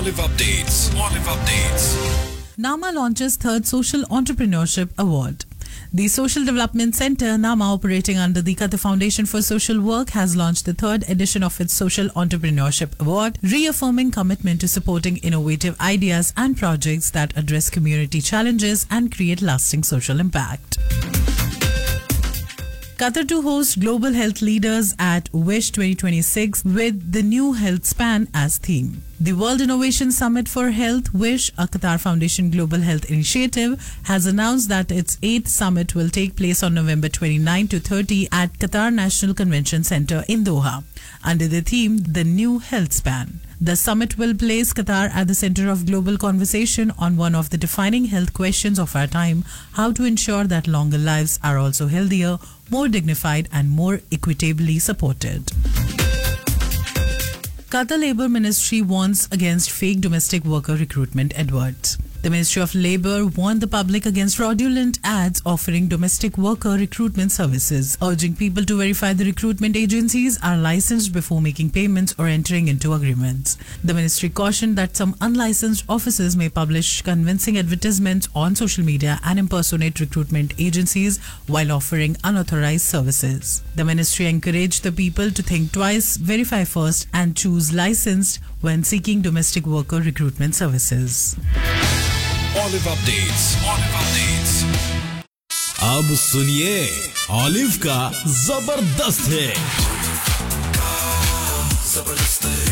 Olive Updates. Olive Updates. NAMA launches third Social Entrepreneurship Award. The Social Development Center, NAMA, operating under the Qatar Foundation for Social Work, has launched the third edition of its Social Entrepreneurship Award, reaffirming commitment to supporting innovative ideas and projects that address community challenges and create lasting social impact. Qatar to host global health leaders at WISH 2026 with the new health span as theme. The World Innovation Summit for Health, WISH, a Qatar Foundation Global Health Initiative, has announced that its 8th summit will take place on November 29 to 30 at Qatar National Convention Center in Doha, under the theme The New Health Span. The summit will place Qatar at the center of global conversation on one of the defining health questions of our time: how to ensure that longer lives are also healthier, more dignified, and more equitably supported. Qatar Labour Ministry warns against fake domestic worker recruitment adverts. The Ministry of Labour warned the public against fraudulent ads offering domestic worker recruitment services, urging people to verify the recruitment agencies are licensed before making payments or entering into agreements. The ministry cautioned that some unlicensed offices may publish convincing advertisements on social media and impersonate recruitment agencies while offering unauthorized services. The ministry encouraged the people to think twice, verify first, and choose licensed when seeking domestic worker recruitment services. Olive Updates. Olive Updates. अब सुनिए olive का जबरदस्त है।